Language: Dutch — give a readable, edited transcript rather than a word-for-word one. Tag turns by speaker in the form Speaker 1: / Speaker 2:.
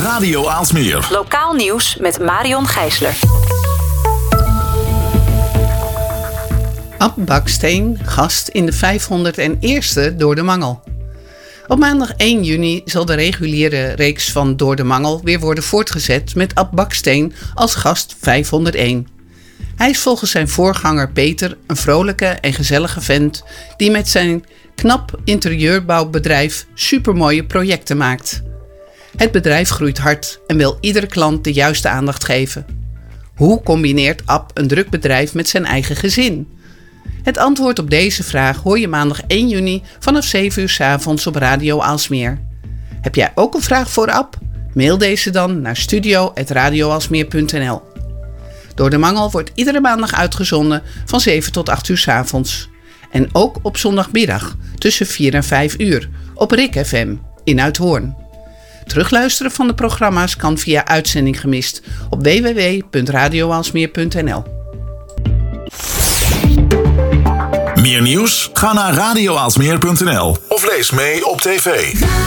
Speaker 1: Radio Aalsmeer.
Speaker 2: Lokaal nieuws met Marion Gijsler.
Speaker 3: Ab Baksteen, gast in de 501ste Door de Mangel. Op maandag 1 juni zal de reguliere reeks van Door de Mangel weer worden voortgezet met Ab Baksteen als gast 501. Hij is volgens zijn voorganger Peter een vrolijke en gezellige vent die met zijn knap interieurbouwbedrijf supermooie projecten maakt. Het bedrijf groeit hard en wil iedere klant de juiste aandacht geven. Hoe combineert Ab een druk bedrijf met zijn eigen gezin? Het antwoord op deze vraag hoor je maandag 1 juni vanaf 7 uur 's avonds op Radio Aalsmeer. Heb jij ook een vraag voor Ab? Mail deze dan naar studio@radioaalsmeer.nl. Door de Mangel wordt iedere maandag uitgezonden van 7 tot 8 uur 's avonds. En ook op zondagmiddag tussen 4 en 5 uur op RIK FM in Uithoorn. Terugluisteren van de programma's kan via Uitzending gemist op www.radioaalsmeer.nl.
Speaker 1: Meer nieuws? Ga naar radioaalsmeer.nl of lees mee op tv.